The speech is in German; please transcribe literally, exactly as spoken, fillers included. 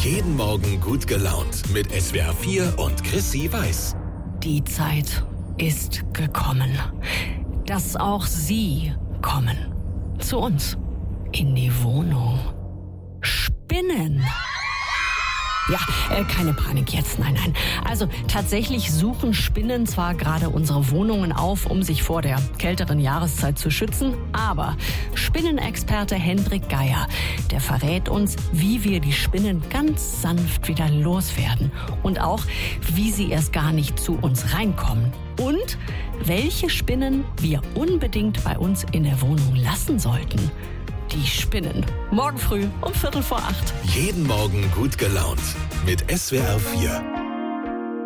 Jeden Morgen gut gelaunt mit S W R vier und Chrissy Weiß. Die Zeit ist gekommen, dass auch Sie kommen. Zu uns. In die Wohnung. Spinnen. Ja, äh, keine Panik jetzt, nein, nein. Also tatsächlich suchen Spinnen zwar gerade unsere Wohnungen auf, um sich vor der kälteren Jahreszeit zu schützen, aber Spinnenexperte Hendrik Geier, der verrät uns, wie wir die Spinnen ganz sanft wieder loswerden und auch, wie sie erst gar nicht zu uns reinkommen und welche Spinnen wir unbedingt bei uns in der Wohnung lassen sollten. Die Spinnen. Morgen früh um Viertel vor acht. Jeden Morgen gut gelaunt mit S W R vier.